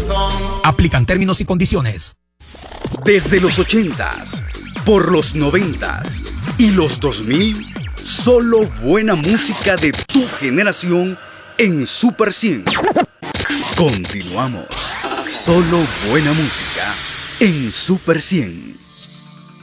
Aplican términos y condiciones. Desde los 80s, por los 90s y los 2000, solo buena música de tu generación en Super 100. Continuamos. Solo buena música en Super 100.